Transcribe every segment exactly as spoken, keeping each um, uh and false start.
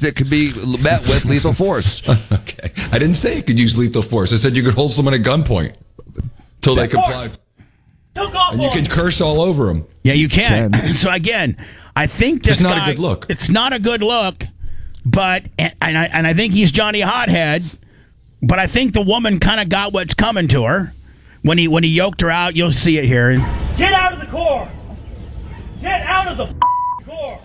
that could be met with lethal force. Okay. I didn't say you could use lethal force. I said you could hold someone at gunpoint till they comply. And you can curse all over them. Yeah, you can. can. So again, I think this it's not guy, a good look. It's not a good look, but and, and I and I think he's Johnny Hothead. But I think the woman kind of got what's coming to her when he when he yoked her out. You'll see it here. Get out of the car! Get out of the car!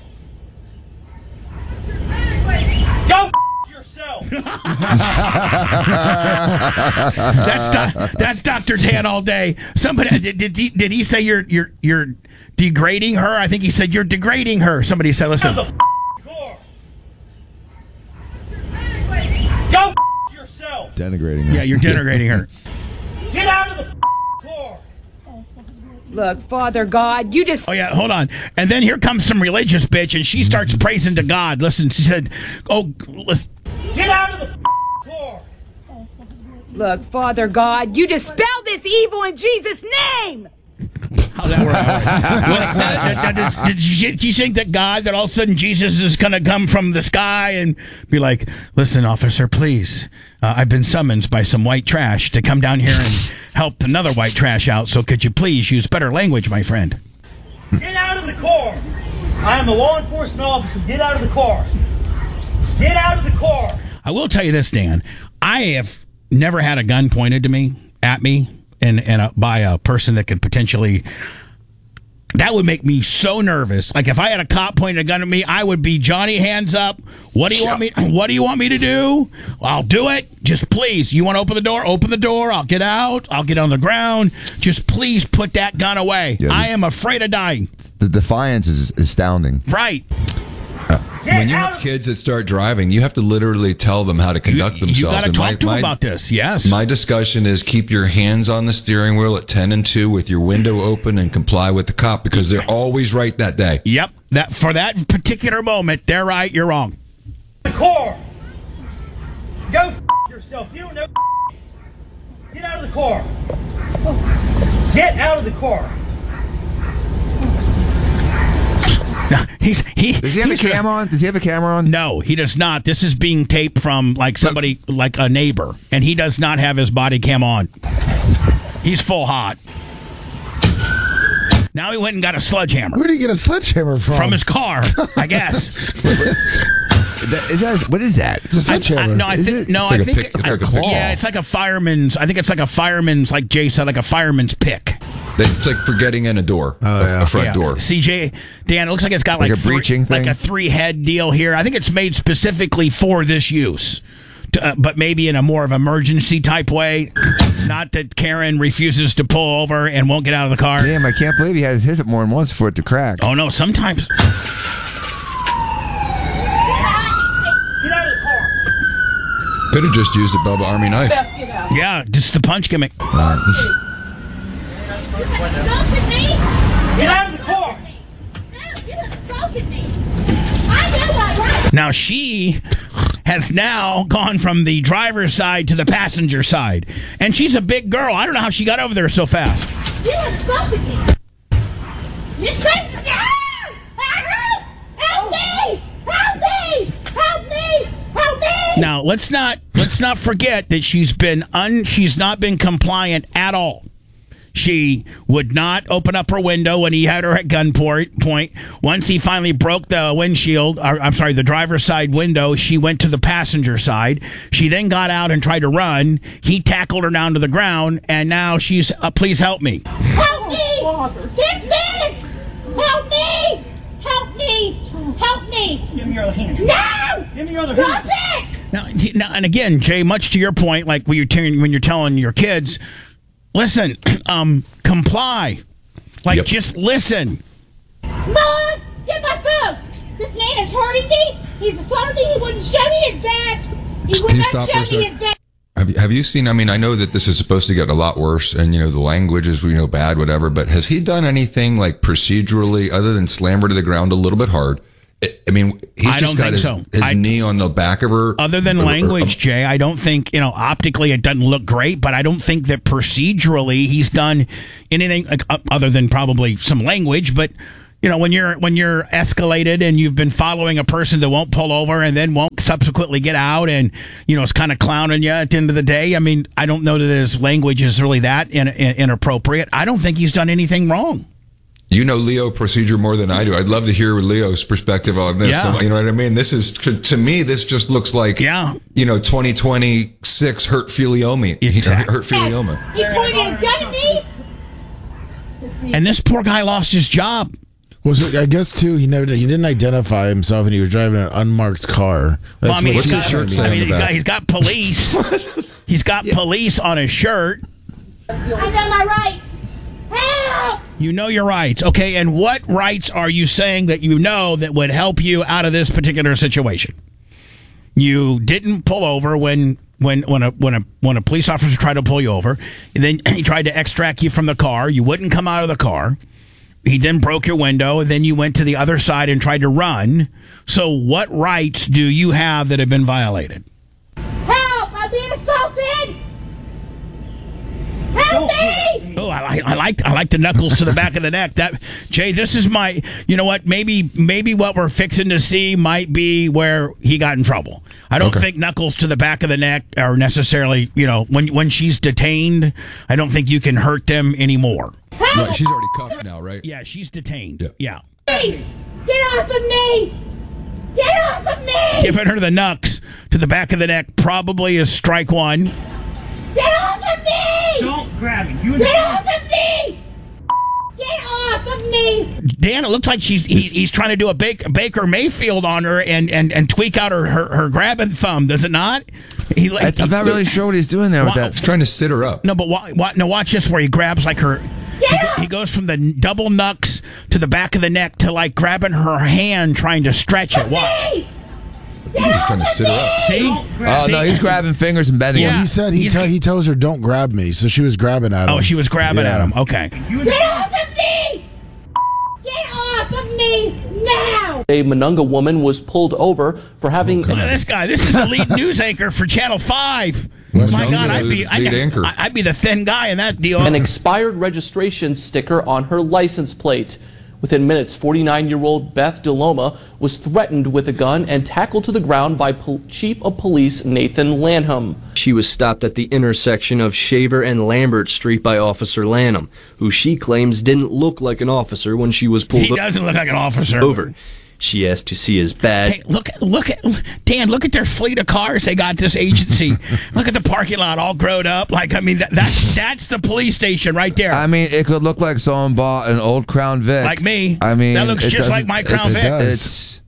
Go f- yourself! that's do- that's Doctor Dan all day. Somebody did, did he did he say you're you're you're degrading her? I think he said you're degrading her. Somebody said, listen. Get out of the car! Go f- yourself! Denigrating her. Yeah, you're denigrating her. Get out of the car! Look, Father God, you just... Oh, yeah, hold on. And then here comes some religious bitch, and she starts praising to God. Listen, she said, oh, listen. Get out of the car! Look, Father God, you dispel this evil in Jesus' name! How's that work? Well, did, did, you, did you think that God, that all of a sudden Jesus is going to come from the sky and be like, listen, officer, please, uh, I've been summoned by some white trash to come down here and help another white trash out, so could you please use better language, my friend? Get out of the car! I am a law enforcement officer. Get out of the car! Get out of the car! I will tell you this, Dan. I have never had a gun pointed to me, at me, and, and a, by a person that could potentially... That would make me so nervous. Like if I had a cop pointing a gun at me, I would be Johnny, hands up. What do you want me? What do you want me to do? I'll do it. Just please. You want to open the door? Open the door. I'll get out. I'll get on the ground. Just please put that gun away. Yeah, I am afraid of dying. The defiance is astounding. Right. When you have kids that start driving, you have to literally tell them how to conduct you, themselves. You got to and talk my, to them my, about this. Yes. My discussion is keep your hands on the steering wheel at ten and two with your window open and comply with the cop because they're always right that day. Yep. That for that particular moment, they're right. You're wrong. The car. Go f- yourself. You don't know. Get out of the car. Get out of the car. No, he's he. Does he have a cam on? Does he have a camera on? No, he does not. This is being taped from like somebody, like a neighbor, and he does not have his body cam on. He's full hot. Now he went and got a sledgehammer. Where did he get a sledgehammer from? From his car, I guess. That, is that, what is that? It's a sledgehammer. I, I, no, I is think it? no, It's like I a think pick, it, it's like a claw. pick. yeah, it's like a fireman's. I think it's like a fireman's, like Jay said, like a fireman's pick. It's like for getting in a door, Oh, a, yeah. a front Yeah. door. C J, Dan, it looks like it's got like, Like a three- breaching thing? like a three head deal here. I think it's made specifically for this use, to, uh, but maybe in a more of emergency type way. Not that Karen refuses to pull over and won't get out of the car. Damn, I can't believe he has his more than once for it to crack. Oh no, sometimes. Get out of the car. Could have just used a Bubba Army knife. Yeah, just the punch gimmick. Assaulted me? Get out of the car. No, you assaulted me. I know my rights. Now she has now gone from the driver's side to the passenger side, and she's a big girl. I don't know how she got over there so fast. You assaulted me. You screamed. Ah! Help! Help me! Help me! Help me! Help me! Now let's not let's not forget that she's been un she's not been compliant at all. She would not open up her window when he had her at gunpoint. Point. Once he finally broke the windshield, or, I'm sorry, the driver's side window, she went to the passenger side. She then got out and tried to run. He tackled her down to the ground, and now she's, uh, please help me. Help me! This man is... Help me! Help me! Help me! Give me your other hand. No! Give me your other Stop hand. it! Now, now, and again, Jay, much to your point, like when you're, telling, when you're telling your kids, listen, um, comply. Like, Yep. just listen. Mom, get my phone! This man is hurting me! He's assaulting me! He wouldn't show me his badge! He would Can you not stop show for a me sec? his badge! Have you, have you seen, I mean, I know that this is supposed to get a lot worse and, you know, the language is, you know, bad, whatever, but has he done anything like procedurally other than slam her to the ground a little bit hard? I I mean, he's I just don't got think his, so. his I- knee on the back of her. Other than or- or- language, Jay, I don't think, you know, optically it doesn't look great, but I don't think that procedurally he's done anything like, uh, other than probably some language, but You know, when you're when you're escalated and you've been following a person that won't pull over and then won't subsequently get out and, you know, it's kind of clowning you at the end of the day. I mean, I don't know that his language is really that in, in, inappropriate. I don't think he's done anything wrong. You know Leo procedure more than I do. I'd love to hear Leo's perspective on this. Yeah. So, you know what I mean? This is, to me, this just looks like, Yeah. you know, twenty twenty-six hurt feelioma. Exactly. Hurt feelioma. He pointed a gun at me. And this poor guy lost his job. Was it, I guess too. He never. He didn't identify himself, and he was driving an unmarked car. That's Well, I mean, what he's he's got, trying to be. I mean, in he's the got, back? he's got police. He's got police on his shirt. I know my rights. Help! You know your rights, okay? And what rights are you saying that you know that would help you out of this particular situation? You didn't pull over when when when a when a when a police officer tried to pull you over. And then he tried to extract you from the car. You wouldn't come out of the car. He then broke your window, and then you went to the other side and tried to run. So what rights do you have that have been violated? Help! I'm being assaulted! Help me! Oh, I, like- I like I like the knuckles to the back of the neck. That Jay, this is my. You know what? Maybe maybe what we're fixing to see might be where he got in trouble. I don't Okay. think knuckles to the back of the neck are necessarily. You know, when when she's detained, I don't think you can hurt them anymore. Right, she's already cuffed now, right? Yeah, she's detained. Yeah. Yeah, Hey, get off of me! Get off of me! giving her the knucks to the back of the neck probably is strike one. Get off of me! Don't grab me. You Get off of me! Get off of me! Dan, it looks like she's he, he's trying to do a Baker, Baker Mayfield on her and, and, and tweak out her, her, her grabbing thumb. Does it not? He, I, I'm not really sure what he's doing there with Wow. that. He's trying to sit her up. No, but wa- wa- no, watch this where he grabs like her. He, go- he goes from the double knucks to the back of the neck to like grabbing her hand, trying to stretch it. Watch. Hey! Get He's off trying to of sit her me! up. See? Oh, See? no, he's grabbing fingers and bending Yeah. them. He said he He's- tell, he tells her don't grab me, so she was grabbing at him. Oh, she was grabbing Yeah. at him. Okay. Get off of me! Get off of me now! A Monongah woman was pulled over for having Look at this guy. This is a lead news anchor for Channel Five. Well, My no, God, the I'd be lead I'd, anchor. I'd be the thin guy in that deal. an expired registration sticker on her license plate. Within minutes, forty-nine-year-old Beth DeLoma was threatened with a gun and tackled to the ground by Pol- Chief of Police Nathan Lanham. She was stopped at the intersection of Shaver and Lambert Street by Officer Lanham, who she claims didn't look like an officer when she was pulled He doesn't look like an officer. over. She asked to see his badge. Hey, look, look at Dan. Look at their fleet of cars they got. This agency. Look at the parking lot, all grown up. Like, I mean, that, that's that's the police station right there. I mean, it could look like someone bought an old Crown Vic. Like me. I mean, That looks it just like doesn't- my Crown it's- Vic. It's,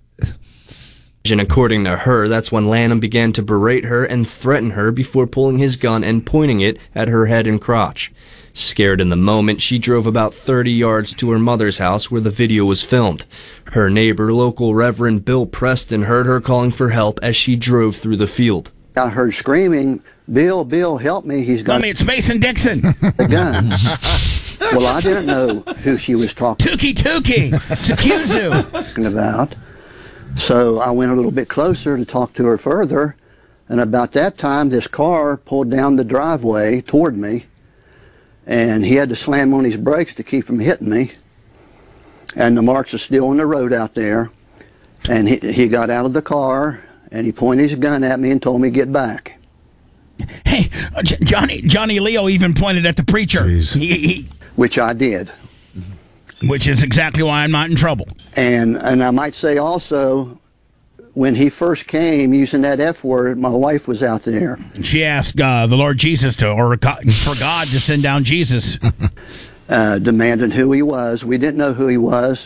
And according to her, that's when Lanham began to berate her and threaten her before pulling his gun and pointing it at her head and crotch. Scared in the moment, she drove about thirty yards to her mother's house where the video was filmed. Her neighbor, local Reverend Bill Preston, heard her calling for help as she drove through the field. I heard screaming, Bill, Bill, help me. He's I got mean, it's Mason Dixon. a gun. Well, I didn't know who she was talking Tukey Tukey. It's a Kuzu. about. So I went a little bit closer to talk to her further. And about that time, this car pulled down the driveway toward me. And he had to slam on his brakes to keep from hitting me. And the marks are still on the road out there. And he, he got out of the car, and he pointed his gun at me and told me to get back. Hey, uh, J- Johnny Johnny Leo even pointed at the preacher. Jeez. He, he, Which I did. which is exactly why I'm not in trouble. And and I might say also, when he first came using that F word, my wife was out there. She asked uh, the Lord Jesus to, or God- for God to send down Jesus. Uh, demanding who he was. We didn't know who he was.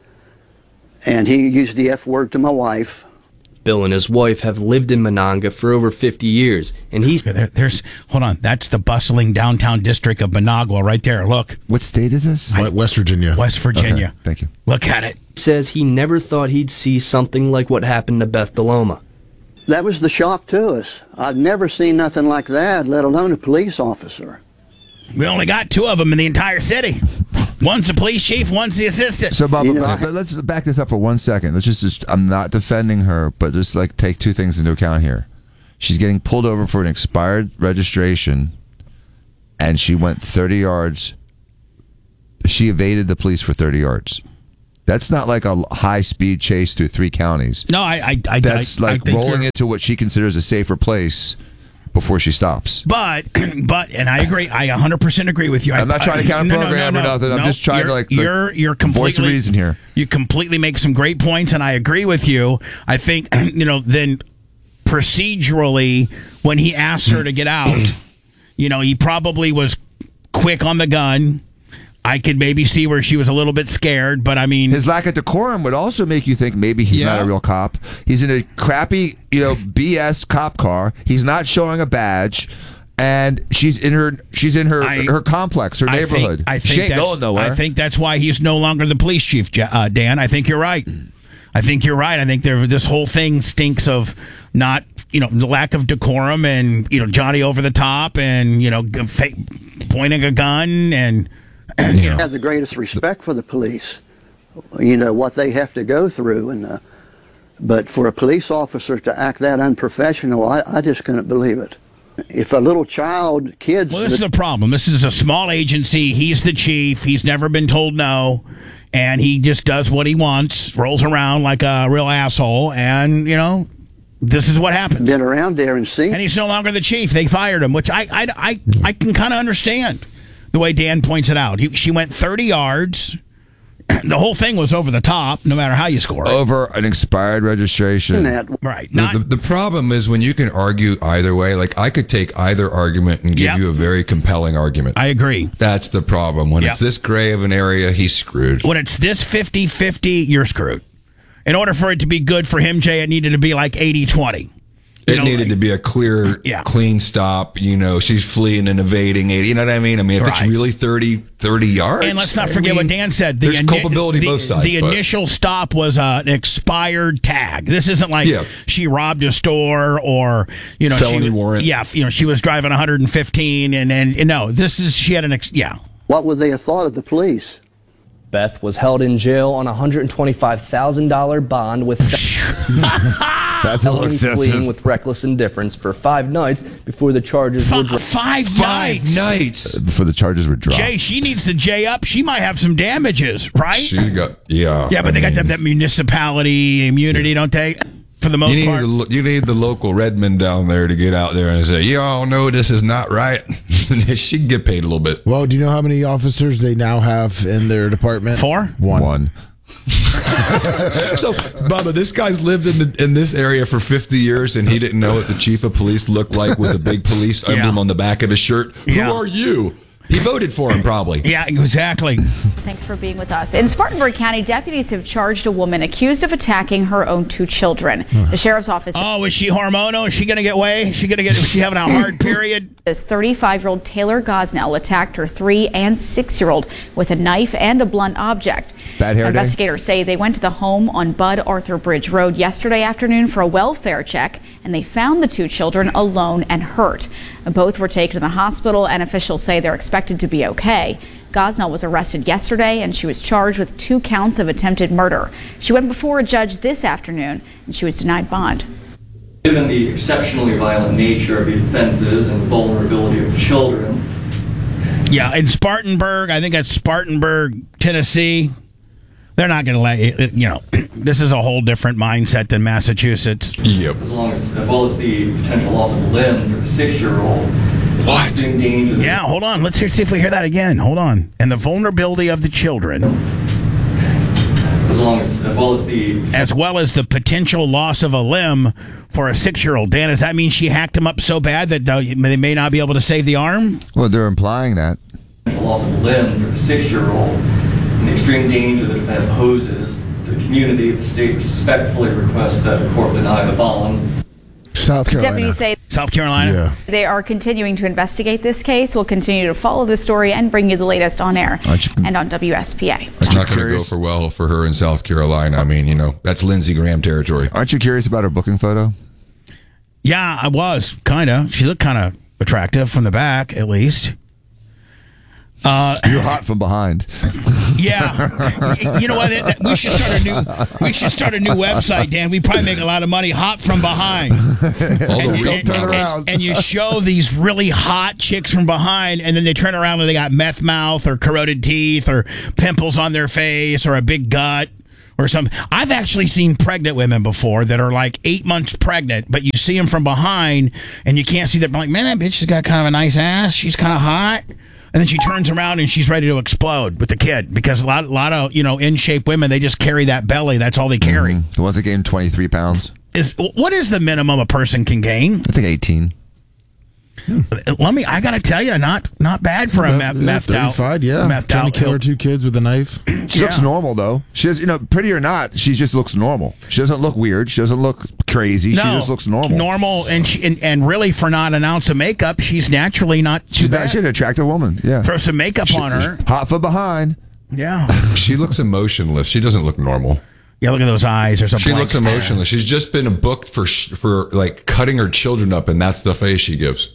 And he used the F word to my wife. Bill and his wife have lived in Monongah for over fifty years, and he's There, there's, hold on, that's the bustling downtown district of Monongah right there. Look, what state is this? West- West Virginia. West Virginia. Okay, thank you. Look at it. says he never thought he'd see something like what happened to Beth DeLoma. That was the shock to us. I've never seen nothing like that, let alone a police officer. We only got two of them in the entire city. One's the police chief, one's the assistant. So, Bob, You know, but, I- but let's back this up for one second. Let's just, just, I'm not defending her, but just like take two things into account here. She's getting pulled over for an expired registration, and she went thirty yards. She evaded the police for thirty yards. That's not like a high speed chase through three counties. No, I, I, I That's I, like I think rolling you're- into what she considers a safer place before she stops. But, but, and I agree. I one hundred percent agree with you. I'm not I, trying to counter no, no, program no, or no, nothing. I'm no, just trying to you're- like the you're you're completely voice of reason here. You completely make some great points, and I agree with you. I think you know then procedurally when he asked her to get out, you know, he probably was quick on the gun. I could maybe see where she was a little bit scared, but I mean, his lack of decorum would also make you think maybe he's Yeah. not a real cop. He's in a crappy, you know, B S cop car. He's not showing a badge, and she's in her she's in her I- her complex, her I think- neighborhood. I think she ain't that's- going nowhere. I think that's why he's no longer the police chief, Ja- uh, Dan. I think you're right. I think you're right. I think there, this whole thing stinks of not, you know, the lack of decorum and, you know, Johnny over the top and, you know, g- fa- pointing a gun and, you know. I have the greatest respect for the police. You know what they have to go through, and uh, but for a police officer to act that unprofessional, I, I just couldn't believe it. If a little child, kids, Well, this is the problem. This is a small agency. He's the chief. He's never been told no. And he just does what he wants, rolls around like a real asshole. And, you know, this is what happens. been around there and seen. And he's no longer the chief. They fired him, which I, I, I, I can kind of understand the way Dan points it out. He, she went thirty yards. The whole thing was over the top, no matter how you score it. Over an expired registration. Right. The, the, the problem is when you can argue either way. Like I could take either argument and give Yep. you a very compelling argument. I agree. That's the problem. When Yep. it's this gray of an area, he's screwed. When it's this fifty-fifty, you're screwed. In order for it to be good for him, Jay, it needed to be like eighty twenty. It know, needed to be a clear, Yeah. clean stop. You know, she's fleeing and evading it. You know what I mean? I mean, if it's Right. really thirty, thirty yards. And let's not I forget what mean, Dan said. The there's ini- culpability the, both sides. The but- initial stop was uh, an expired tag. This isn't like Yeah. she robbed a store or you know Felony she, warrant. Yeah, you know she was driving one hundred fifteen and and, and no, this is she had an ex- yeah. What would they have thought of the police? Beth was held in jail on a one hundred twenty-five thousand dollars bond with That's a little felony fleeing excessive. with reckless indifference for five nights before the charges were Five, dropped. five, Five nights. nights. Before the charges were dropped. Jay, she needs to J up. She might have some damages, right? She got yeah. yeah, but I they got mean, that, that municipality immunity, don't they? For the most You need, part. the, lo- you need the local Redmond down there to get out there and say, y'all know this is not right. She can get paid a little bit. Well, do you know how many officers they now have in their department? Four? One. One. So, Bubba, this guy's lived in the, in this area for fifty years, and he didn't know what the chief of police looked like with a big police Yeah. emblem on the back of his shirt. Yeah. Who are you? He voted for him, probably. Yeah, exactly. Thanks for being with us. In Spartanburg County, deputies have charged a woman accused of attacking her own two children. The sheriff's office Oh, is she hormonal? Is she going to get way? Is she going to get? Is she having a hard period? says thirty-five-year-old Taylor Gosnell attacked her three and six-year-old with a knife and a blunt object. Bad hair day? Investigators say they went to the home on Bud Arthur Bridge Road yesterday afternoon for a welfare check, and they found the two children alone and hurt. Both were taken to the hospital, and officials say they're expected to be okay. Gosnell was arrested yesterday, and she was charged with two counts of attempted murder. She went before a judge this afternoon, and she was denied bond. Given the exceptionally violent nature of these offenses and the vulnerability of the children, Yeah, in Spartanburg, I think that's Spartanburg, Tennessee. They're not going to let you, you know, this is a whole different mindset than Massachusetts. Yep. as long as, as well as the potential loss of a limb for the six-year-old. What? Extreme danger. that- Yeah, hold on. Let's hear, see if we hear that again. Hold on. And the vulnerability of the children, As long as, as well as the as well as the potential loss of a limb for a six-year-old. Dan, does that mean she hacked him up so bad that uh, they may not be able to save the arm? Well, they're implying that. potential loss of a limb for the six-year-old and the extreme danger that event poses to the community, the state respectfully requests that the court deny the bond. South Carolina. Deputies say South Carolina? Yeah. they are continuing to investigate this case. We'll continue to follow the story and bring you the latest on air Aren't you- and on W S P A. It's not going to go curious? for well for her in South Carolina. I mean, you know, that's Lindsey Graham territory. Aren't you curious about her booking photo? Yeah, I was, kind of. She looked kind of attractive from the back, at least. Uh, You're hot from behind. Yeah, you know what? We should start a new. We should start a new website, Dan. We probably make a lot of money. Hot from behind. All the And, real and- turn and- around. and you show these really hot chicks from behind, and then they turn around and they got meth mouth or corroded teeth or pimples on their face or a big gut. or something. I've actually seen pregnant women before that are like eight months pregnant, but you see them from behind and you can't see them. Like, man, that bitch has got kind of a nice ass. She's kind of hot. And then she turns around and she's ready to explode with the kid because a lot, a lot of, you know, in shape women, they just carry that belly. That's all they carry. Mm-hmm. The ones that gain twenty-three pounds. Is what is the minimum a person can gain? I think eighteen. Hmm. Let me. I gotta tell you, not not bad for a meth, yeah, methed out. thirty-five, yeah, methed trying out to kill her two kids with a knife. She Yeah. looks normal though. She has, you know, pretty or not, she just looks normal. She doesn't look weird. She doesn't look crazy. No, she just looks normal. Normal, and she, and, and really, for not an ounce of makeup, she's naturally not too She's bad. not, she's an attractive woman. Yeah. Throw some makeup on her. Hot from behind. Yeah. She looks emotionless. She doesn't look normal. Yeah, look at those eyes. There's a She blank looks stare. emotionless. She's just been booked for sh- for like cutting her children up, and that's the face she gives.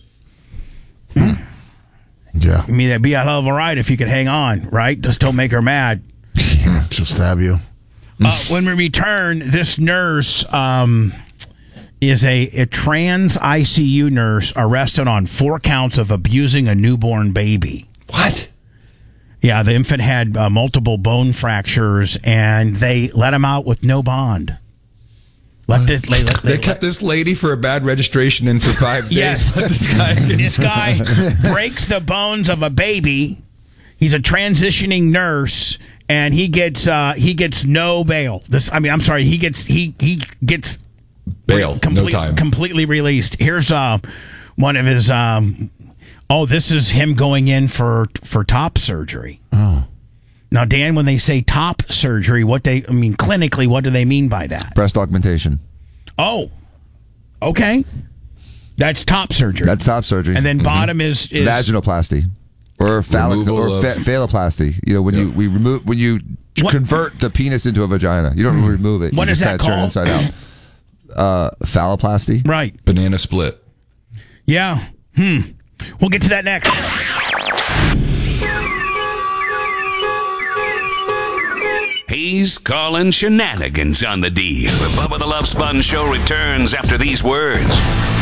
Yeah. I mean, that'd be a hell of a ride if you could hang on, right? Just don't make her mad. She'll stab you. Uh, when we return, this nurse um, is a, a trans I C U nurse arrested on four counts of abusing a newborn baby. What? Yeah, the infant had uh, multiple bone fractures, and they let him out with no bond. Let this, they, let, They they, kept this lady for a bad registration in for five days. Yes. Let this guy this guy breaks the bones of a baby. He's a transitioning nurse, and he gets uh, he gets no bail. This, I mean, I'm sorry, he gets he he gets bail, complete, no time. completely released. Here's uh, one of his. Um, oh, this is him going in for for top surgery. Oh. Now, Dan, when they say top surgery, what they I mean clinically, what do they mean by that? Breast augmentation. Oh, okay, that's top surgery. That's top surgery. And then bottom Mhm. is, is vaginoplasty or phallic Removal or of- fa- phalloplasty. You know, when you we remove when you What- convert the penis into a vagina, you don't remove it. What you is just that kinda turn it called? inside out. Uh, phalloplasty. Right. Banana split. Yeah. Hmm. We'll get to that next. He's calling shenanigans on the D. The Bubba the Love Sponge Show returns after these words.